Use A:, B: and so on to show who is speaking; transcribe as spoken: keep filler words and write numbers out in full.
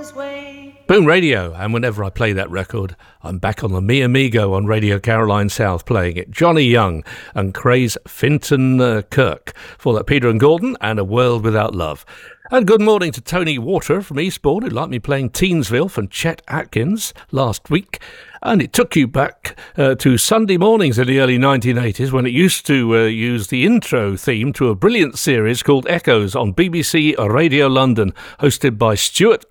A: his way.
B: Boom Radio, and whenever I play that record, I'm back on the Me Amigo on Radio Caroline South playing it. Johnny Young and Craze Finton uh, Kirk for that Peter and Gordon and A World Without Love. And good morning to Tony Water from Eastbourne, who liked me playing Teensville from Chet Atkins last week. And it took you back uh, to Sunday mornings in the early nineteen eighties when it used to uh, use the intro theme to a brilliant series called Echoes on B B C Radio London, hosted by Stuart